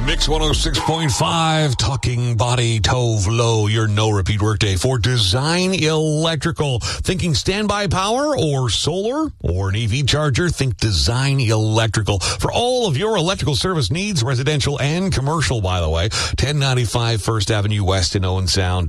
Mix 106.5, Talking Body Tove Lo, your no-repeat workday for Design Electrical. Thinking standby power or solar or an EV charger? Think Design Electrical. For all of your electrical service needs, residential and commercial, by the way. 1095 First Avenue West in Owen Sound,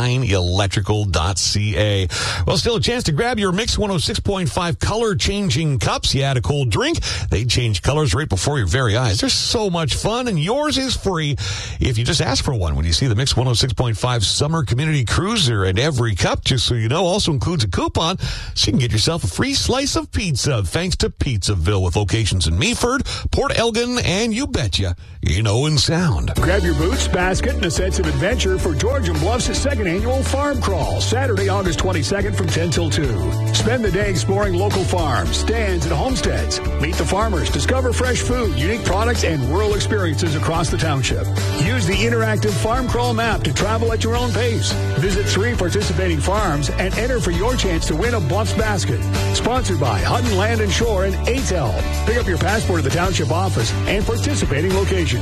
designelectrical.ca. Well, still a chance to grab your Mix 106.5 color-changing cups. You had a cold drink, they change colors right before your very eyes. They're so much fun, and yours is free if you just ask for one when you see the Mix 106.5 Summer Community Cruiser. And every cup, just so you know, also includes a coupon so you can get yourself a free slice of pizza thanks to Pizzaville, with locations in Meaford, Port Elgin, and you betcha, in Owen Sound. Grab your boots, basket, and a sense of adventure for Georgian Bluff's second annual Farm Crawl, Saturday, August 22nd from 10 till 2. Spend the day exploring local farms, stands, and homesteads. Meet the farmers, discover fresh food, unique products, and rural experiences across the township. Use the interactive Farm Crawl map to travel at your own pace. Visit 3 participating farms and enter for your chance to win a Bluffs basket. Sponsored by Hutton Land and Shore and ATEL. Pick up your passport at the township office and participating locations.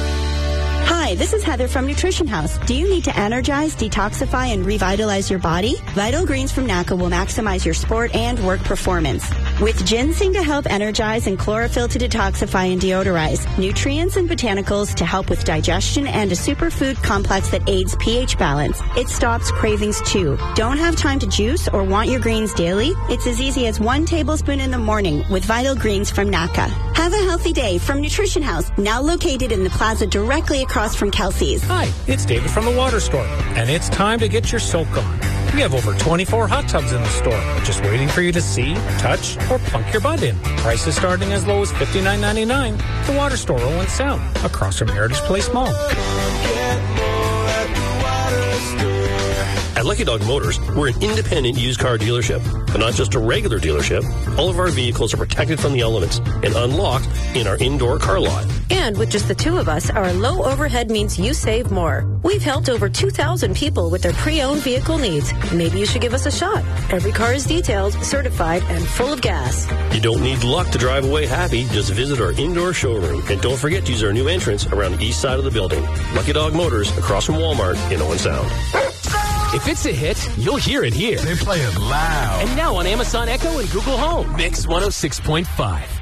Hi, this is Heather from Nutrition House. Do you need to energize, detoxify, and revitalize your body? Vital Greens from NACA will maximize your sport and work performance. With ginseng to help energize and chlorophyll to detoxify and deodorize, nutrients and botanicals to help with digestion, and a superfood complex that aids pH balance, it stops cravings too. Don't have time to juice or want your greens daily? It's as easy as 1 tablespoon in the morning with Vital Greens from NACA. Have a healthy day from Nutrition House, now located in the plaza directly across from Kelsey's. Hi, it's David from the Water Store, and it's time to get your soak on. We have over 24 hot tubs in the store, just waiting for you to see, touch, or plunk your butt in. Prices starting as low as $59.99. The Water Store, Owen Sound, across from Heritage Place Mall. At Lucky Dog Motors, we're an independent used car dealership, but not just a regular dealership. All of our vehicles are protected from the elements and unlocked in our indoor car lot. And with just the 2 of us, our low overhead means you save more. We've helped over 2,000 people with their pre-owned vehicle needs. Maybe you should give us a shot. Every car is detailed, certified, and full of gas. You don't need luck to drive away happy. Just visit our indoor showroom. And don't forget to use our new entrance around the east side of the building. Lucky Dog Motors, across from Walmart in Owen Sound. If it's a hit, you'll hear it here. They play it loud. And now on Amazon Echo and Google Home. Mix 106.5.